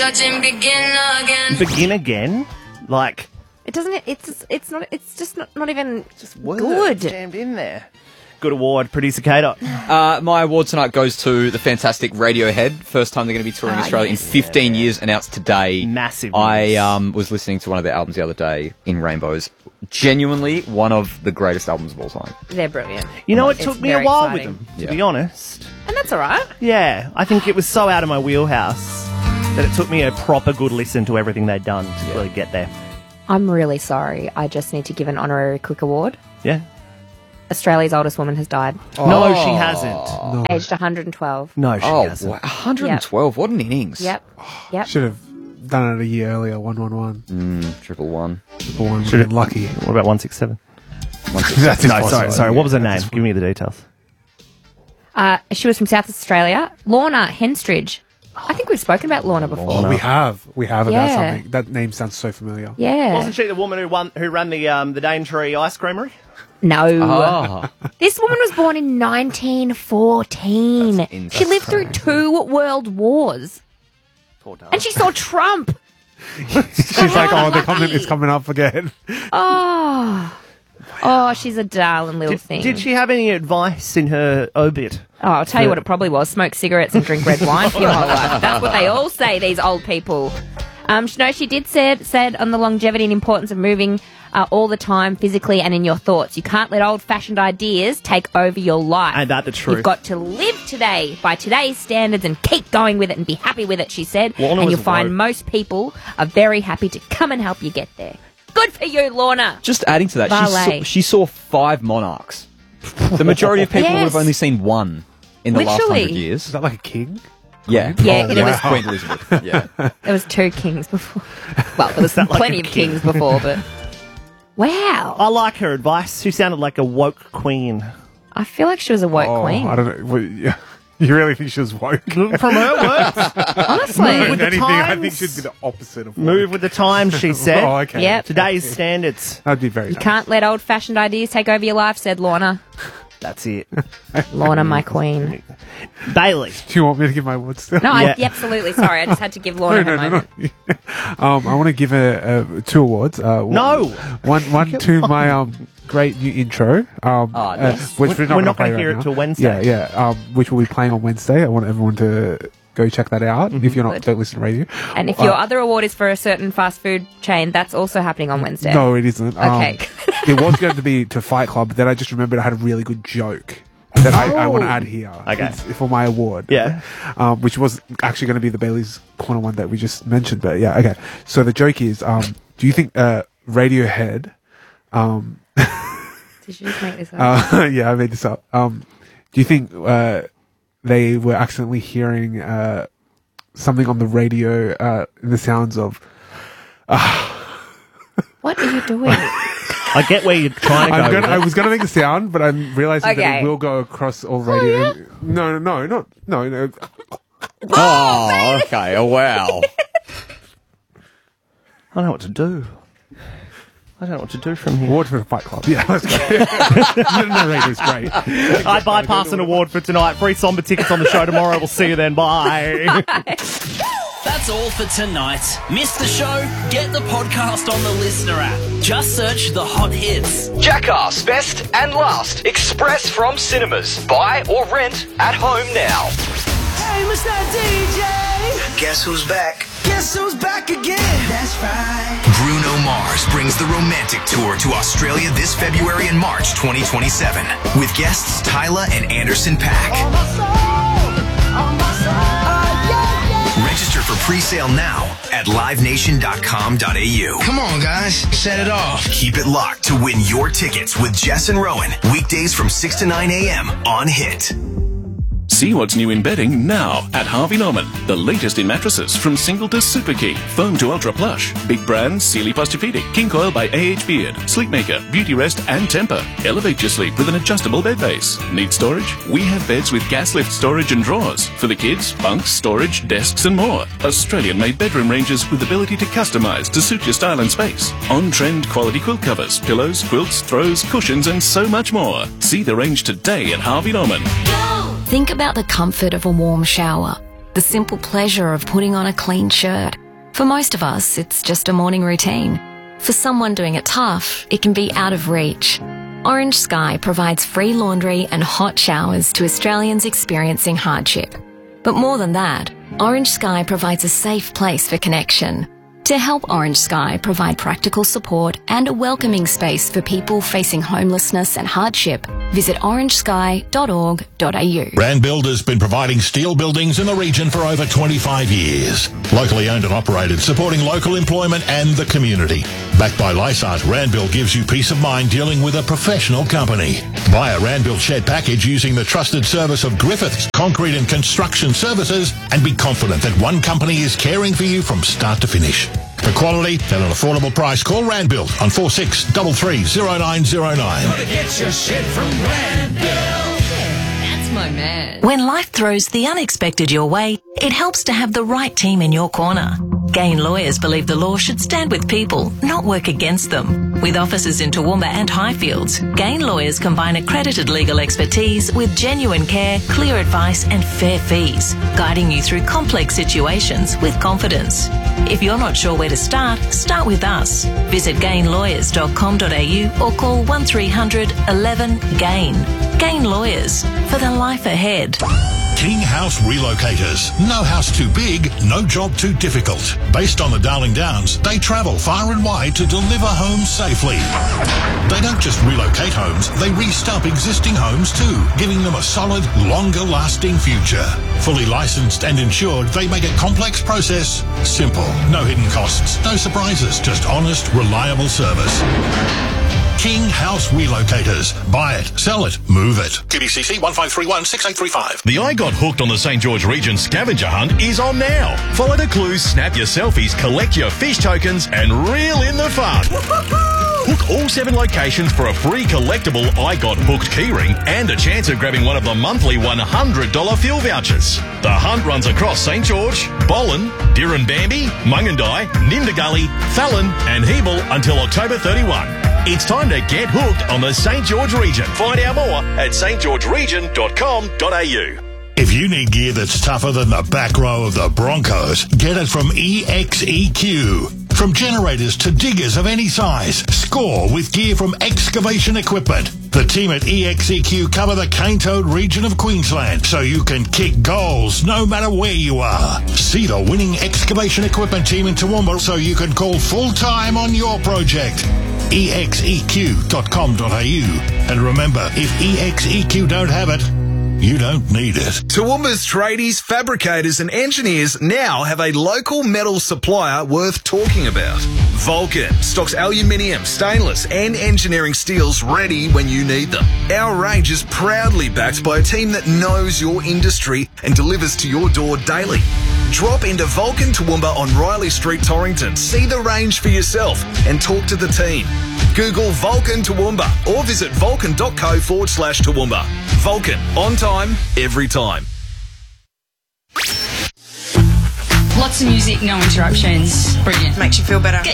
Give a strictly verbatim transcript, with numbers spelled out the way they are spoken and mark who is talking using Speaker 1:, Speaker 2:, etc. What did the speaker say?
Speaker 1: Begin again.
Speaker 2: Begin again? Like,
Speaker 3: It doesn't. It's it's not. It's just not, not even
Speaker 2: just words
Speaker 3: good.
Speaker 2: jammed in there. Good award, producer Kato.
Speaker 4: Uh, my award tonight goes to the fantastic Radiohead. First time they're going to be touring
Speaker 3: Ah,
Speaker 4: Australia
Speaker 3: yes.
Speaker 4: in fifteen years, announced today.
Speaker 2: Massive
Speaker 4: I
Speaker 2: news.
Speaker 4: um, was listening to one of their albums the other day, In Rainbows. Genuinely one of the greatest albums of all time.
Speaker 3: They're brilliant.
Speaker 2: You know, it
Speaker 3: It's
Speaker 2: took me a
Speaker 3: very
Speaker 2: while
Speaker 3: exciting.
Speaker 2: with them, to
Speaker 4: Yeah.
Speaker 2: be honest.
Speaker 3: And that's all right.
Speaker 2: Yeah, I think it was so out of my wheelhouse that it took me a proper good listen to everything they'd done to really get there.
Speaker 3: I'm really sorry. I just need to give an honorary quick award.
Speaker 2: Yeah.
Speaker 3: Australia's oldest woman has died,
Speaker 2: No, she hasn't.
Speaker 5: No.
Speaker 3: aged one hundred twelve.
Speaker 2: No, she
Speaker 4: Oh,
Speaker 2: hasn't.
Speaker 4: wow. one hundred twelve. What an innings.
Speaker 3: Yep. Yep.
Speaker 5: Should have done it a year earlier. One one one.
Speaker 4: Mm, triple one.
Speaker 5: Triple one.
Speaker 2: Should have-
Speaker 5: Lucky.
Speaker 2: What about one six seven?
Speaker 5: That's
Speaker 2: No,
Speaker 5: impossible.
Speaker 2: sorry, sorry. What was her name?
Speaker 5: That's
Speaker 2: Give me the details.
Speaker 3: Uh, she was from South Australia. Lorna Henstridge. I think we've spoken about Lorna before.
Speaker 5: Oh, we have. We have about
Speaker 3: Yeah.
Speaker 5: something. That name sounds so familiar.
Speaker 3: Yeah.
Speaker 2: Wasn't she the woman who won, who ran the um, the Daintree Ice Creamery?
Speaker 3: No.
Speaker 4: Ah.
Speaker 3: This woman was born in nineteen fourteen.
Speaker 4: That's in-
Speaker 3: She lived through two world wars.
Speaker 2: Poor darling.
Speaker 3: And she saw Trump.
Speaker 5: She's like, oh, they're coming, it's coming up again.
Speaker 3: Oh. Oh, she's a darling little
Speaker 2: Did,
Speaker 3: thing.
Speaker 2: did she have any advice in her obit?
Speaker 3: Oh, I'll tell you what it probably was. Smoke cigarettes and drink red wine for your whole life. That's what they all say, these old people. Um, she- no, she did said, said on the longevity and importance of moving uh, all the time, physically and in your thoughts. You can't let old-fashioned ideas take over your life.
Speaker 2: Ain't that the truth?
Speaker 3: You've got to live today by today's standards and keep going with it and be happy with it, she said.
Speaker 2: Lorna
Speaker 3: and
Speaker 2: was
Speaker 3: you'll find
Speaker 2: woke.
Speaker 3: most people are very happy to come and help you get there. Good for you, Lorna.
Speaker 4: Just adding to that, she
Speaker 3: Ballet.
Speaker 4: saw, she saw five monarchs. The majority of people would have
Speaker 3: Yes.
Speaker 4: only seen one in the last
Speaker 3: Literally.
Speaker 4: hundred
Speaker 5: Is
Speaker 4: years.
Speaker 5: that like a king?
Speaker 4: Yeah.
Speaker 3: Yeah,
Speaker 5: Oh,
Speaker 3: it was
Speaker 5: wow.
Speaker 4: Queen Elizabeth. Yeah.
Speaker 3: There was two kings before. Well, there was
Speaker 2: that like
Speaker 3: plenty
Speaker 2: a
Speaker 3: of
Speaker 2: king?
Speaker 3: kings before, but wow,
Speaker 2: I like her advice. She sounded like a woke queen.
Speaker 3: I feel like she was a woke
Speaker 5: Oh,
Speaker 3: queen.
Speaker 5: I don't know. Well, yeah. You really think she was woke?
Speaker 2: From her words,
Speaker 3: Honestly,
Speaker 2: With
Speaker 5: If
Speaker 2: the
Speaker 5: anything, I
Speaker 2: times.
Speaker 5: think she'd be the opposite of woke.
Speaker 2: move with the times, she said.
Speaker 5: Oh, okay.
Speaker 3: Yep.
Speaker 2: Today's standards.
Speaker 5: That'd be very
Speaker 3: you
Speaker 5: nice.
Speaker 3: can't let old-fashioned ideas take over your life," said Lorna.
Speaker 2: That's it.
Speaker 3: Lorna, my queen.
Speaker 2: Bailey.
Speaker 5: Do you want me to give my award still?
Speaker 3: No,
Speaker 2: Yeah.
Speaker 3: I, absolutely. Sorry, I just had to give Lorna
Speaker 5: no,
Speaker 3: her
Speaker 5: no, no,
Speaker 3: moment.
Speaker 5: no. um, I want to give a, a two awards. Uh, one-
Speaker 2: No.
Speaker 5: one one to my um great new intro. Um,
Speaker 4: Oh,
Speaker 5: uh,
Speaker 4: yes.
Speaker 5: which
Speaker 2: We're-
Speaker 5: we're not,
Speaker 2: we're not
Speaker 5: gonna
Speaker 2: gonna
Speaker 5: play
Speaker 2: hear
Speaker 5: right
Speaker 2: it
Speaker 5: now.
Speaker 2: till Wednesday.
Speaker 5: Yeah, yeah. Um, which will be playing on Wednesday. I want everyone to go check that out. If you're not,
Speaker 3: Good.
Speaker 5: don't listen to radio.
Speaker 3: And if your
Speaker 5: Uh,
Speaker 3: other award is for a certain fast food chain, that's also happening on Wednesday.
Speaker 5: no, it isn't. Um,
Speaker 3: Okay.
Speaker 5: it was going to be to Fight Club, but then I just remembered I had a really good joke that I, I want to add here.
Speaker 2: Okay.
Speaker 5: It's for my award.
Speaker 2: Yeah.
Speaker 5: Um, which was actually going to be the Bailey's Corner one that we just mentioned. But yeah, okay. So the joke is, um, do you think uh, Radiohead, um,
Speaker 3: Did you just make this up?
Speaker 5: uh, yeah, I made this up. Um, do you think uh, they were accidentally hearing uh, something on the radio uh, in the sounds of...
Speaker 3: What are you doing?
Speaker 2: I get where you're trying to go.
Speaker 5: I'm
Speaker 2: with
Speaker 5: gonna, I
Speaker 2: it.
Speaker 5: was going to make the sound, but I'm realizing that
Speaker 3: Okay.
Speaker 5: it will go across all radio. No, no, no, not, no, no.
Speaker 4: Oh, okay. Oh, wow.
Speaker 2: I don't know what to do. I don't know what to do from here.
Speaker 5: Award for the Fight Club. Yeah, let's go. The narrator's great.
Speaker 2: I bypass an award for tonight. Free Somber tickets on the show tomorrow. We'll see you then. Bye.
Speaker 6: That's all for tonight. Miss the show? Get the podcast on the Listener app. Just search the hot hits.
Speaker 7: Jackass Best and Last Express from cinemas. Buy or rent at home now.
Speaker 1: Hey, Mister D J.
Speaker 7: Guess who's back?
Speaker 1: Guess who's back again? That's right.
Speaker 8: Bruno Mars brings the Romantic Tour to Australia this February and March twenty twenty-seven with guests Tyler and Anderson .Paak.
Speaker 1: On my soul. On my soul. Uh, yeah, yeah.
Speaker 8: Register for pre-sale now at live nation dot com dot a u.
Speaker 9: Come on, guys. Set it off.
Speaker 8: Keep it locked to win your tickets with Jess and Rowan. Weekdays from six to nine a.m. on Hit.
Speaker 10: See what's new in bedding now at Harvey Norman. The latest in mattresses from single to super king, foam to ultra plush. Big brands Sealy Posturepedic, King Coil by A H Beard, Sleepmaker, Beauty Rest and Temper. Elevate your sleep with an adjustable bed base. Need storage? We have beds with gas lift storage and drawers. For the kids, bunks, storage, desks and more. Australian-made bedroom ranges with ability to customize to suit your style and space. On-trend quality quilt covers, pillows, quilts, throws, cushions and so much more. See the range today at Harvey Norman.
Speaker 11: Think about the comfort of a warm shower, the simple pleasure of putting on a clean shirt. For most of us, it's just a morning routine. For someone doing it tough, it can be out of reach. Orange Sky provides free laundry and hot showers to Australians experiencing hardship. But more than that, Orange Sky provides a safe place for connection. To help Orange Sky provide practical support and a welcoming space for people facing homelessness and hardship, visit orange sky dot org dot a u.
Speaker 12: Randbuild has been providing steel buildings in the region for over twenty-five years. Locally owned and operated, supporting local employment and the community. Backed by Lysart, Randbuild gives you peace of mind dealing with a professional company. Buy a Randbuild shed package using the trusted service of Griffiths Concrete and Construction Services and be confident that one company is caring for you from start to finish. For quality at an affordable price, call Randbuild on four six three three zero nine zero nine.
Speaker 1: Gotta get your shit from Randbuild.
Speaker 11: That's my man.
Speaker 13: When life throws the unexpected your way, it helps to have the right team in your corner. Gain Lawyers believe the law should stand with people, not work against them. With offices in Toowoomba and Highfields, Gain Lawyers combine accredited legal expertise with genuine care, clear advice and fair fees, guiding you through complex situations with confidence. If you're not sure where to start, start with us. Visit gain lawyers dot com dot a u or call one three hundred eleven GAIN. Gain Lawyers, for the life ahead.
Speaker 12: King House Relocators. No house too big, no job too difficult. Based on the Darling Downs, they travel far and wide to deliver homes safely. They don't just relocate homes, they restart existing homes too, giving them a solid, longer-lasting future. Fully licensed and insured, they make a complex process simple. No hidden costs, no surprises, just honest, reliable service. King House Relocators. Buy it, sell it, move it. Q B C C one five three one six eight three five.
Speaker 14: The I Got Hooked on the Saint George Region scavenger hunt is on now. Follow the clues, snap your selfies, collect your fish tokens, and reel in the fun. Hook all seven locations for a free collectible I Got Hooked keyring and a chance of grabbing one of the monthly one hundred dollars fuel vouchers. The hunt runs across Saint George, Boland, Dirranbamby, Mungandai, Nindagully, Fallon and Hebel until October thirty-first. It's time to get hooked on the Saint George Region. Find out more at s t george region dot com dot a u.
Speaker 12: If you need gear that's tougher than the back row of the Broncos, get it from E X E Q. From generators to diggers of any size, score with gear from Excavation Equipment. The team at E X E Q cover the Cane Toad region of Queensland, so you can kick goals no matter where you are. See the winning Excavation Equipment team in Toowoomba so you can call full-time on your project. E X E Q dot com dot a u. And remember, if E X E Q don't have it, you don't need it.
Speaker 15: Toowoomba's tradies, fabricators and engineers now have a local metal supplier worth talking about. Vulcan stocks aluminium, stainless and engineering steels ready when you need them. Our range is proudly backed by a team that knows your industry and delivers to your door daily. Drop into Vulcan Toowoomba on Riley Street, Torrington. See the range for yourself and talk to the team. Google Vulcan Toowoomba or visit vulcan.co forward slash Toowoomba. Vulcan, on time, every time.
Speaker 16: Lots of music, no interruptions. Brilliant.
Speaker 17: Makes you feel better.